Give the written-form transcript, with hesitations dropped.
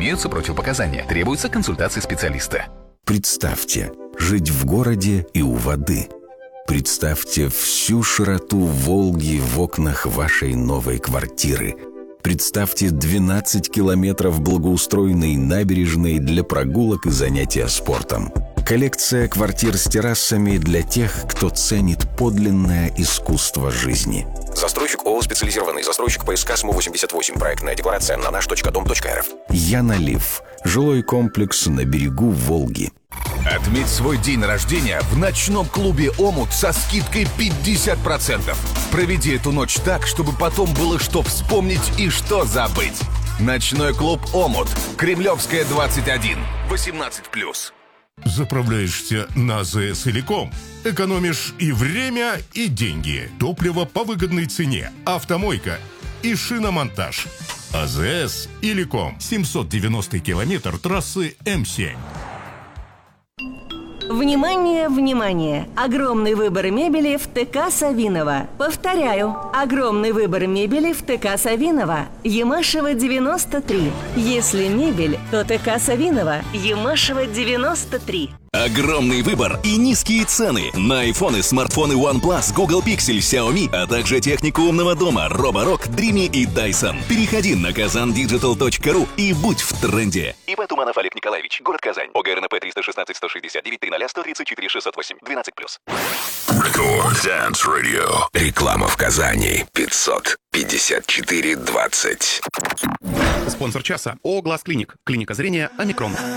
Имеются противопоказания. Требуется консультация специалиста. Представьте, жить в городе и у воды. Представьте всю широту Волги в окнах вашей новой квартиры. Представьте 12 километров благоустроенной набережной для прогулок и занятия спортом. Коллекция квартир с террасами для тех, кто ценит подлинное искусство жизни. Застройщик ООО «Специализированный застройщик» ПСК СМУ-88. Проектная декларация на наш.дом.рф. Янолив. Жилой комплекс на берегу Волги. Отметь свой день рождения в ночном клубе «Омут» со скидкой 50%. Проведи эту ночь так, чтобы потом было что вспомнить и что забыть. Ночной клуб «Омут». Кремлевская, 21. 18+. Заправляешься на АЗС Иликом. Экономишь и время, и деньги. Топливо по выгодной цене. Автомойка и шиномонтаж. АЗС Иликом. 790 километр трассы М7. Внимание, внимание! Огромный выбор мебели в ТК «Савиново». Повторяю, огромный выбор мебели в ТК «Савиново». Ямашева, 93. Если мебель, то ТК «Савиново». Ямашева, 93. Огромный выбор и низкие цены на айфоны, смартфоны OnePlus, Google Pixel, Xiaomi, а также технику умного дома Roborock, Dreamy и Dyson. Переходи на kazandigital.ru и будь в тренде. ИП Туманов Олег Николаевич, город Казань. ОГРНП 316 169 00 134 608 12+. Record Dance Radio. Реклама в Казани. 554 20. Спонсор часа ООО «Глаз Клиник». Клиника зрения «Омикрон».